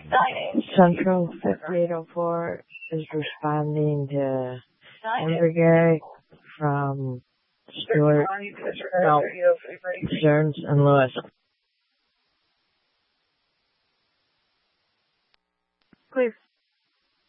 Central 5804 is responding to Embergary from Stewart, Stearns, and Lewis. Please.